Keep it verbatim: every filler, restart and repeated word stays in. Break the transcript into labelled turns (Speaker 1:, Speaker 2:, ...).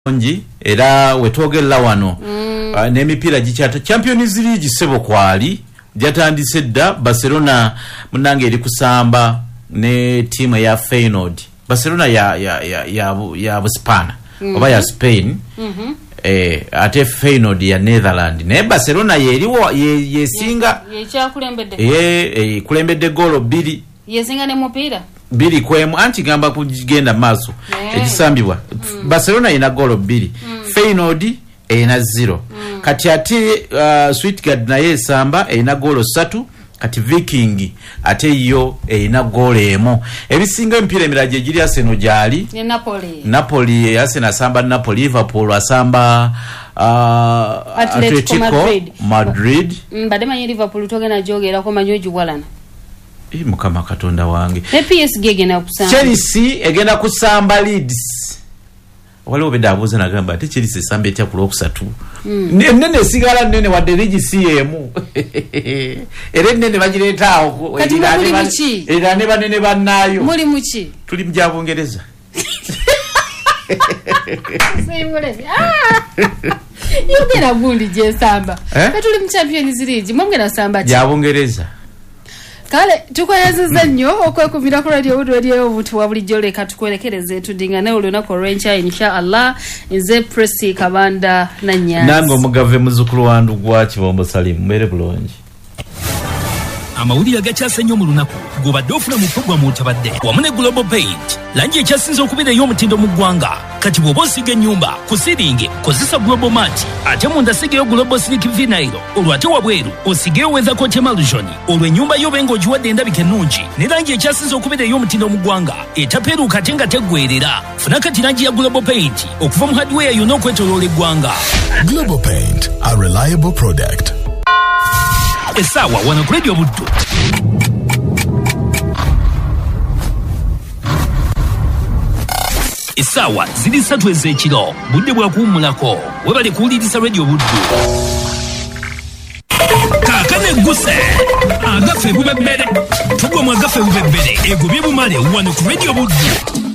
Speaker 1: Nji era wetogella wano mm. uh, n'emipiira gikyata Champions League sebo kwali jatandise dda Barcelona munange eri kusamba ne timu ya Feyenoord. Barcelona ya ya ya ya, ya Spana mm-hmm. oba ya Spain mm-hmm. eh ate Feyenoord ya Netherlands ne Barcelona yeriwo ye yesinga
Speaker 2: ye cha kulembedde
Speaker 1: eh e, kulembedde golo biri
Speaker 2: yesinga ne mupira
Speaker 1: biri kwemu anti gamba kugenda maso yeah. Ekisambibwa mm. Barcelona ina golo biri mm. Feyenoord ina zero mm. kati ati uh, Stuttgart naye samba ina golo satu kati Viking ate yo ina golo emo ebisinga mpira emiraje giri Arsenal jali
Speaker 2: ne Napoli
Speaker 1: Napoli Arsenal samba Napoli Liverpool asamba uh,
Speaker 2: Atletico, Atletico Madrid,
Speaker 1: Madrid.
Speaker 2: Mm, badema ye Liverpool togena jogera ko manyoji walana
Speaker 1: Eh mukama katonda wange.
Speaker 2: Ne P S G egenda kusamba.
Speaker 1: Chelsea egenda kusamba Leeds. Wale obeda abuza nagamba ate Chelsea samba etya ku lwokusatu. Mm. Nene sigala nene wadde ligi C M. Ere nene bagireta awo.
Speaker 2: Kati muli muchi.
Speaker 1: Era ne banene bannayo.
Speaker 2: Muli muchi.
Speaker 1: Tuli mu Bungereza.
Speaker 2: Seyimule. Ah! Yogera gundi je samba. Eh? Tuli mu Champions League. Mwongera samba chi.
Speaker 1: Ya Bungereza.
Speaker 2: Kale tukwayazizza nnyo okwekumira ku radio Wood Radio obutu wa bulijjo leka tukwerekereze tudinga ne olunako rencha inshallah nze Presi Kabanda na Nyanzi
Speaker 1: nango mugave muzukulu wandu gwa Kibombo Salim mere bulongi
Speaker 3: amawulire agakyase nnyo mu lunaku gobadde ofuna mu programu otabadde wamu ne Global Paint langi ekyasinze okubeera ey'omutindo mu ggwanga kati bw'oba osiga ennyumba ku siringi kozesa Global Mat ate munda sigeyo Global Slick Vinyl olwo ate wabweru osigeyo Weather Coat Emulsion olwo ennyumba yo benga ogiwadde endabika ennungi ne langi ekyasinze okubeera ey'omutindo mu ggwanga etapeeruuka ate nga teggwerera funa kati langi ya Global Paint okuva mu hardware yonna okwetooloola eggwanga.
Speaker 4: Global Paint, a reliable product.
Speaker 3: Esawa wana ku Radio Buddu. Esawa ziri ssatu ez'ekiro budde bwa kuwummulako webale kuwuliriza Radio Buddu. Kaakane guse agafe bubebbere tugwa mu agafe bubebbere ego bye bumale wano ku Radio Buddu.